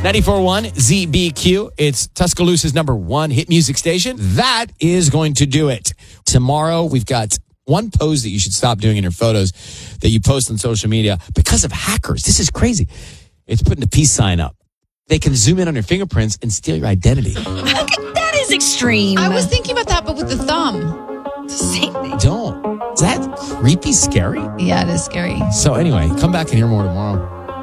94.1 ZBQ. It's Tuscaloosa's number one hit music station. That is going to do it. Tomorrow, we've got one pose that you should stop doing in your photos that you post on social media because of hackers. This is crazy. It's putting a peace sign up. They can zoom in on your fingerprints and steal your identity. That is extreme. I was thinking about that, but with the thumb. It's the same thing. Don't. Is that creepy scary? Yeah, it is scary. So anyway, come back and hear more tomorrow.